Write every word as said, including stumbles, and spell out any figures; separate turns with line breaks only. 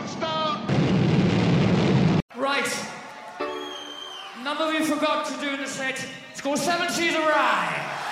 Stone!
Right. Number we forgot to do in the set. It's called Seven Seas of Rye.